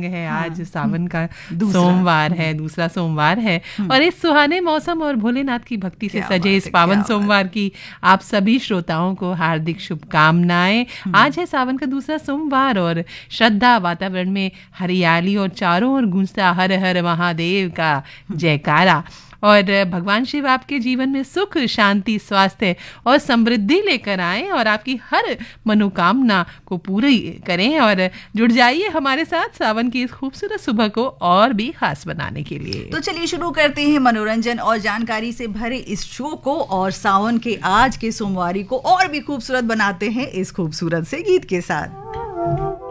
रंग है। आज सावन का सोमवार है, दूसरा सोमवार है, और इस सुहाने मौसम और भोलेनाथ की भक्ति से सजे इस पावन सोमवार की आप सभी श्रोताओं को हार्दिक शुभकामनाएं। आज है सावन का दूसरा सोमवार और श्रद्धा, वातावरण में हरियाली और चारों ओर गूंजता हर हर महादेव का जयकारा। और भगवान शिव आपके जीवन में सुख, शांति, स्वास्थ्य और समृद्धि लेकर आएं और आपकी हर मनोकामना को पूरी करें। और जुड़ जाइए हमारे साथ सावन की इस खूबसूरत सुबह को और भी खास बनाने के लिए। तो चलिए शुरू करते हैं मनोरंजन और जानकारी से भरे इस शो को, और सावन के आज के सोमवारी को और भी खूबसूरत बनाते हैं इस खूबसूरत से गीत के साथ।